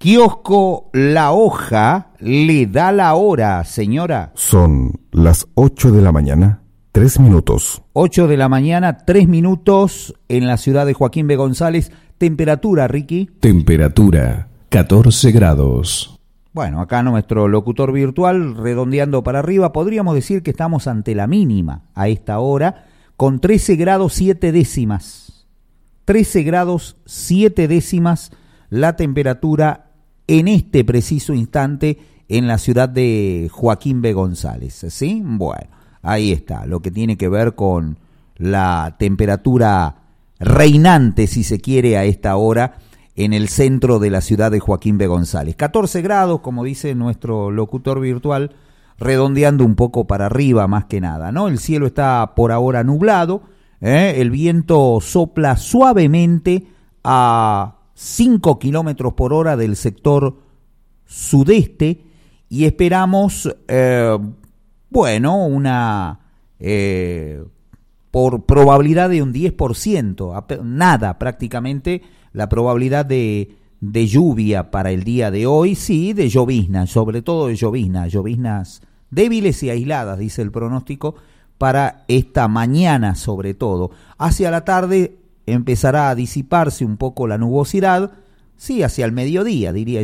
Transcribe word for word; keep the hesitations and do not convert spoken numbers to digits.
Kiosco La Hoja le da la hora, señora. Son las ocho de la mañana, tres minutos. ocho de la mañana, tres minutos en la ciudad de Joaquín B. González. Temperatura, Ricky. Temperatura, catorce grados. Bueno, acá nuestro locutor virtual, redondeando para arriba, podríamos decir que estamos ante la mínima a esta hora, con trece grados siete décimas. trece grados siete décimas la temperatura en este preciso instante en la ciudad de Joaquín B. González, ¿sí? Bueno, ahí está, lo que tiene que ver con la temperatura reinante, si se quiere, a esta hora en el centro de la ciudad de Joaquín B. González. catorce grados, como dice nuestro locutor virtual, redondeando un poco para arriba más que nada, ¿no? El cielo está por ahora nublado, ¿eh? El viento sopla suavemente a cinco kilómetros por hora del sector sudeste y esperamos, eh, bueno, una eh, por probabilidad de un diez por ciento, nada prácticamente, la probabilidad de, de lluvia para el día de hoy, sí, de lloviznas, sobre todo de lloviznas, lloviznas débiles y aisladas, dice el pronóstico, para esta mañana sobre todo. Hacia la tarde empezará a disiparse un poco la nubosidad, sí, hacia el mediodía, diría